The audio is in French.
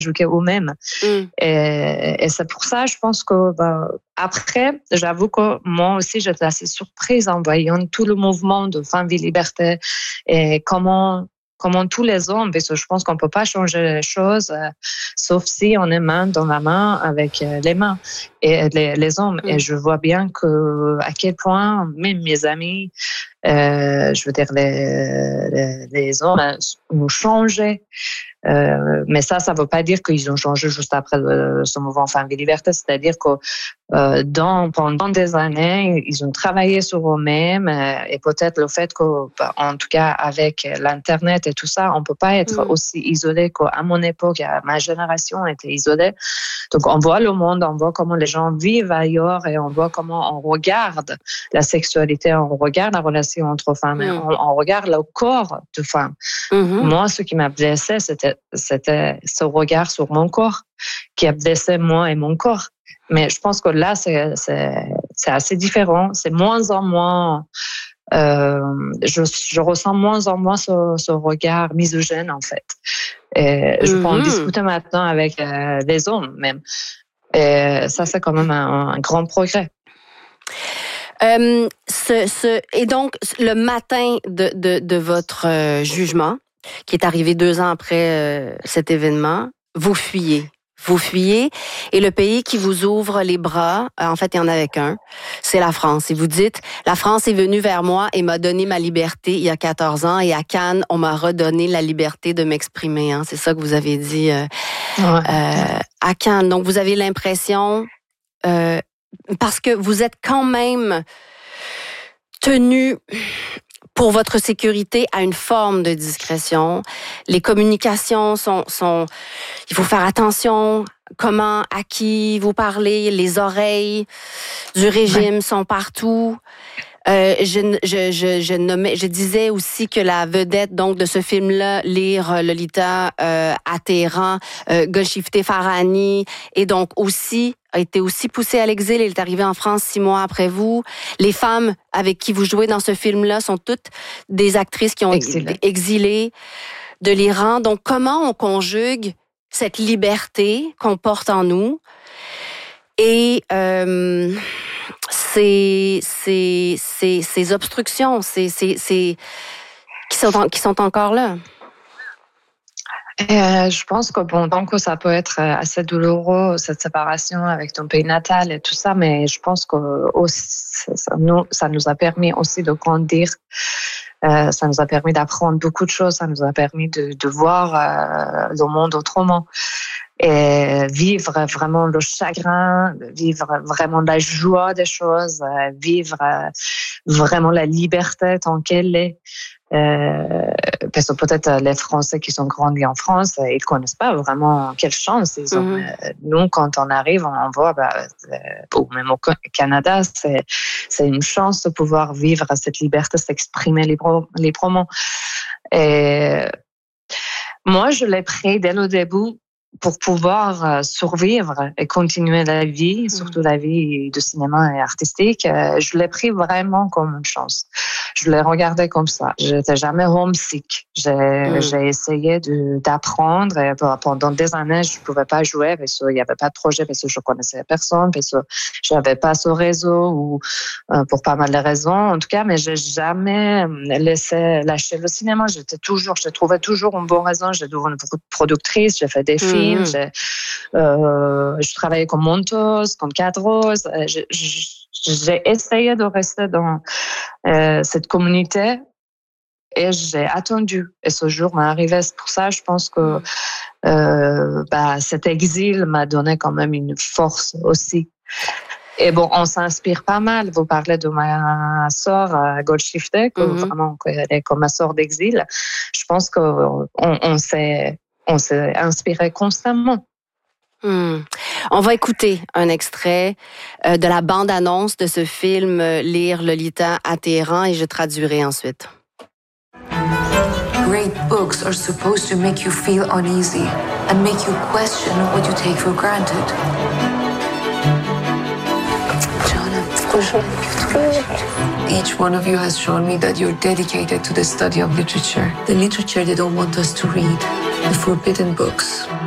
éduquer eux-mêmes. Et c'est pour ça, je pense que après, j'avoue que moi aussi, j'étais assez surprise en voyant tout le mouvement de Femmes, Vie, Liberté et comment tous les hommes, parce que je pense qu'on peut pas changer les choses, sauf si on est main dans la main avec les mains et les hommes. Et je vois bien à quel point même mes amis, je veux dire les hommes ont changé. Mais ça veut pas dire qu'ils ont changé juste après ce mouvement Femmes et Liberté. C'est-à-dire que pendant des années, ils ont travaillé sur eux-mêmes et peut-être le fait que, en tout cas, avec l'Internet et tout ça, on peut pas être aussi isolé qu'à mon époque, ma génération était isolée. Donc, on voit le monde, on voit comment les gens vivent ailleurs et on voit comment on regarde la sexualité, on regarde la relation entre femmes, on regarde le corps de femmes. Moi, ce qui m'a blessée, c'était ce regard sur mon corps qui a blessé moi et mon corps. Mais je pense que là, c'est assez différent. C'est moins en moins... je ressens moins en moins ce regard misogyne, en fait. Et je peux en discuter maintenant avec les hommes, même. Et ça, c'est quand même un grand progrès. Et donc, le matin de votre jugement, qui est arrivé 2 ans après cet événement, vous fuyez. Et le pays qui vous ouvre les bras, en fait, il y en avait qu'un, c'est la France. Et vous dites, la France est venue vers moi et m'a donné ma liberté il y a 14 ans. Et à Cannes, on m'a redonné la liberté de m'exprimer. Hein. C'est ça que vous avez dit à Cannes. Donc, vous avez l'impression, parce que vous êtes quand même tenu pour votre sécurité à une forme de discrétion. Les communications sont il faut faire attention à qui vous parlez, les oreilles du régime sont partout. Je disais aussi que la vedette donc de ce film-là, Lire Lolita à Téhéran, Golshifteh Farahani, et donc a été aussi poussée à l'exil. Elle est arrivée en France 6 mois après vous. Les femmes avec qui vous jouez dans ce film-là sont toutes des actrices qui ont été exilées de l'Iran. Donc, comment on conjugue cette liberté qu'on porte en nous et ces obstructions, qui sont encore là? Je pense que donc ça peut être assez douloureux, cette séparation avec ton pays natal et tout ça, mais je pense que ça nous a permis aussi de grandir. Ça nous a permis d'apprendre beaucoup de choses, ça nous a permis de voir le monde autrement et vivre vraiment le chagrin, vivre vraiment la joie des choses, vivre vraiment la liberté tant qu'elle est. Parce que peut-être les Français qui sont grandis en France, ils connaissent pas vraiment quelle chance ils ont. Nous, quand on arrive, on voit, ou même au Canada, c'est une chance de pouvoir vivre cette liberté, s'exprimer librement. Et moi, je l'ai pris dès le début pour pouvoir survivre et continuer la vie, surtout la vie de cinéma et artistique. Je l'ai pris vraiment comme une chance. Je l'ai regardé comme ça. J'étais jamais homesick. J'ai essayé d'apprendre et pendant des années, je pouvais pas jouer parce qu'il y avait pas de projet, parce que je connaissais personne, parce que j'avais pas ce réseau ou pour pas mal de raisons, en tout cas, mais j'ai jamais laissé lâcher le cinéma. Je trouvais toujours une bonne raison. J'ai devenu productrice, j'ai fait des films, je travaillais comme monteuse, comme cadreuse. J'ai essayé de rester dans cette communauté et j'ai attendu. Et ce jour m'est arrivé. C'est pour ça, je pense que cet exil m'a donné quand même une force aussi. Et bon, on s'inspire pas mal. Vous parlez de ma sœur Golshifteh, que vraiment elle est comme ma sœur d'exil. Je pense qu'on s'est inspiré constamment. On va écouter un extrait de la bande-annonce de ce film Lire Lolita à Téhéran et je traduirai ensuite. Great books are supposed to make you feel uneasy and make you question what you take for granted. Each one of you has shown me that you're dedicated to the study of literature. The literature they don't want us to read, the forbidden books.